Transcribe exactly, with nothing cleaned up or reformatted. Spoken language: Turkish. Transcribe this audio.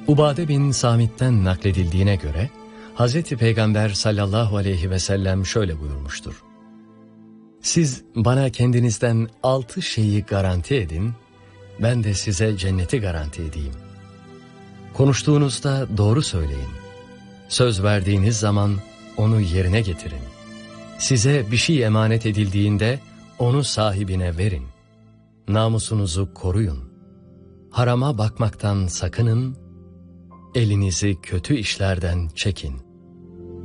Ubade bin Samit'ten nakledildiğine göre, Hazreti Peygamber sallallahu aleyhi ve sellem şöyle buyurmuştur. Siz bana kendinizden altı şeyi garanti edin, ben de size cenneti garanti edeyim. Konuştuğunuzda doğru söyleyin. Söz verdiğiniz zaman onu yerine getirin. Size bir şey emanet edildiğinde onu sahibine verin. Namusunuzu koruyun. Harama bakmaktan sakının, elinizi kötü işlerden çekin.